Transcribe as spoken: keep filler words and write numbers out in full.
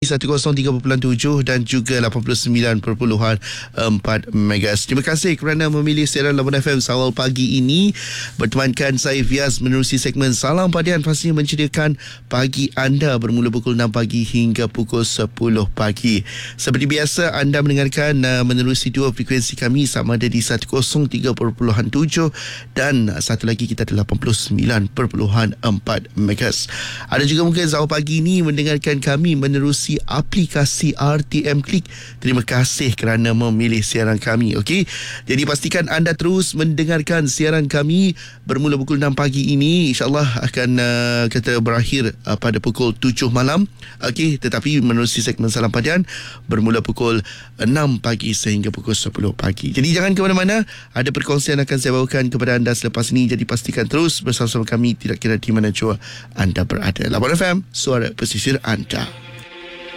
seratus tiga perpuluhan tujuh dan juga lapan puluh sembilan perpuluhan empat megahertz. Terima kasih kerana memilih siaran Labuan F M awal pagi ini. Bertemankan saya Fiaz menerusi segmen Salam Padian, pastinya menceriakan pagi anda bermula pukul enam pagi hingga pukul sepuluh pagi. Seperti biasa, anda mendengarkan uh, menerusi dua frekuensi kami, sama ada di seratus tiga perpuluhan tujuh dan satu lagi kita ada lapan puluh sembilan perpuluhan empat megahertz. Ada juga mungkin awal pagi ini mendengarkan kami menerusi aplikasi R T M Klik. Terima kasih kerana memilih siaran kami. Okey, jadi pastikan anda terus mendengarkan siaran kami bermula pukul enam pagi ini. InsyaAllah akan uh, kita berakhir uh, pada pukul tujuh malam. Okey, tetapi menerusi segmen Salam Padian bermula pukul enam pagi sehingga pukul sepuluh pagi. Jadi jangan ke mana-mana, ada perkongsian akan saya bawakan kepada anda selepas ini. Jadi pastikan terus bersama-sama kami, tidak kira di mana jua anda berada. Labuan F M, suara pesisir anda.